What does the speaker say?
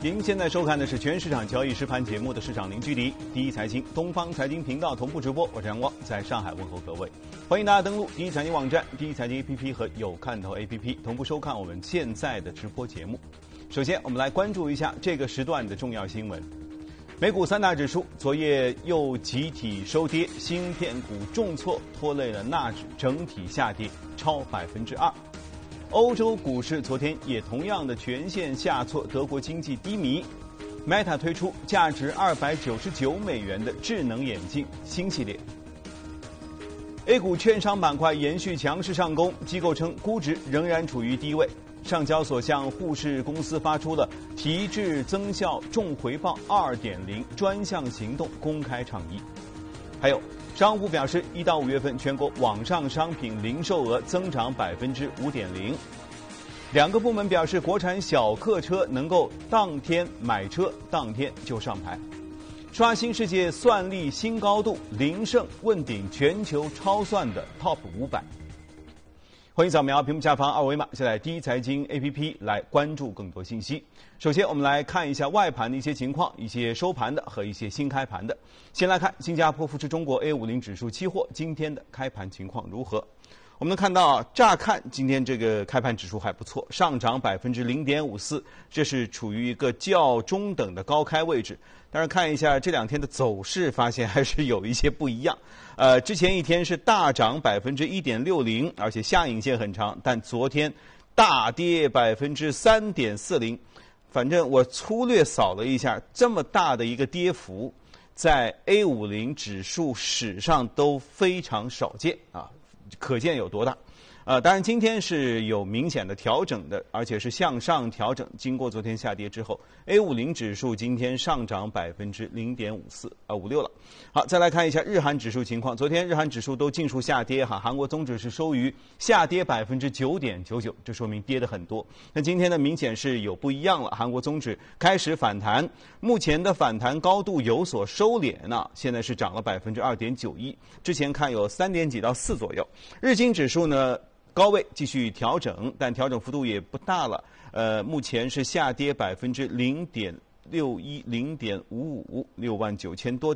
您现在收看的是全市场交易实盘节目的市场零距离，第一财经东方财经频道同步直播，我是杨光，在上海问候各位，欢迎大家登录第一财经网站、第一财经 APP 和有看头 APP 同步收看我们现在的直播节目。首先，我们来关注一下这个时段的重要新闻。美股三大指数昨夜又集体收跌，芯片股重挫，拖累了纳指整体下跌超2%。欧洲股市昨天也同样的全线下挫，德国经济低迷。Meta 推出价值299美元的智能眼镜新系列。A 股券商板块延续强势上攻，机构称估值仍然处于低位。上交所向沪市公司发出了提质增效重回报 2.0 专项行动公开倡议。还有商务部表示，1到5月份全国网上商品零售额增长 5.0%。两个部门表示，国产小客车能够当天买车当天就上牌。刷新世界算力新高度，林胜问鼎全球超算的 Top 500。欢迎扫描屏幕下方二维码，下载第一财经 APP 来关注更多信息。首先，我们来看一下外盘的一些情况，一些收盘的和一些新开盘的。先来看新加坡富时中国 A50 指数期货今天的开盘情况如何？我们能看到，乍看今天这个开盘指数还不错，上涨0.54%，这是处于一个较中等的高开位置。但是看一下这两天的走势，发现还是有一些不一样。之前一天是大涨1.60%，而且下影线很长，但昨天大跌3.40%。反正我粗略扫了一下，这么大的一个跌幅，在 A50 指数史上都非常少见啊。可见有多大。当然今天是有明显的调整的，而且是向上调整。经过昨天下跌之后 ，A50 指数今天上涨0.56%了。好，再来看一下日韩指数情况。昨天日韩指数都尽数下跌哈，韩国综指是收于下跌9.99%，这说明跌得很多。那今天呢，明显是有不一样了。韩国综指开始反弹，目前的反弹高度有所收敛呢，现在是涨了2.91%，之前看有3点几到4左右。日经指数呢，高位继续调整，但调整幅度也不大了。目前是下跌0.61%、0.55%，69000多。